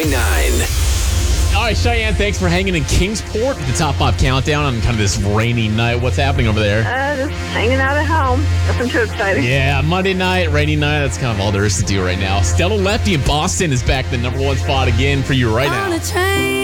106.9. All right, Cheyenne, thanks for hanging in Kingsport at the Top 5 Countdown on kind of this rainy night. What's happening over there? Just hanging out at home. Nothing too exciting. Yeah, Monday night, rainy night. That's kind of all there is to do right now. Stella Lefty in Boston is back in the number one spot again for you right now.